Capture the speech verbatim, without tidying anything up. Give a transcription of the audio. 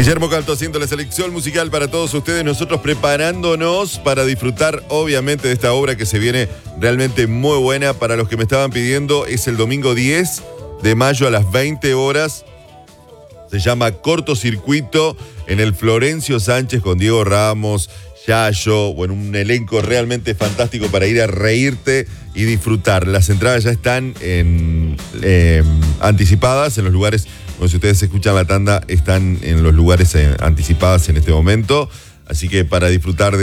Guillermo Calto haciendo la selección musical para todos ustedes, nosotros preparándonos para disfrutar obviamente de esta obra que se viene realmente muy buena. Para los que me estaban pidiendo, es el domingo diez de mayo a las veinte horas. Se llama Cortocircuito en el Florencio Sánchez con Diego Ramos, Yayo, bueno, un elenco realmente fantástico para ir a reírte y disfrutar. Las entradas ya están en, eh, anticipadas en los lugares. Bueno, si ustedes escuchan la tanda, están en los lugares eh, anticipadas en este momento. Así que para disfrutar de